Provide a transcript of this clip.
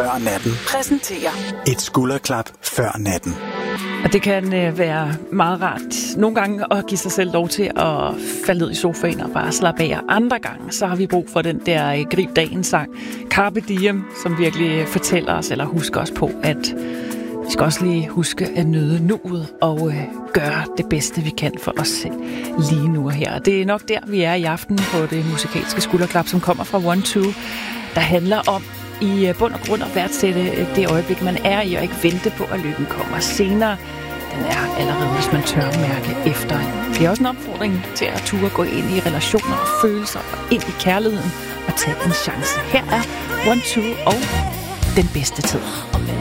Før natten præsenterer et skulderklap før natten. Og det kan være meget rart nogle gange at give sig selv lov til at falde ned i sofaen og bare slappe af. Andre gange, så har vi brug for den der grib dagens sang, Carpe Diem, som virkelig fortæller os eller husker os på, at vi skal også lige huske at nyde nuet og gøre det bedste, vi kan for os selv lige nu og her. Det er nok der, vi er i aften på det musikalske skulderklap, som kommer fra One2, der handler om i bund og grund at værdsætte det øjeblik, man er i, og ikke vente på, at lykken kommer senere. Den er allerede, hvis man tør mærke efter. Det er også en opfordring til at turde gå ind i relationer og følelser og ind i kærligheden og tage en chance. Her er One2 og Den bedste tid.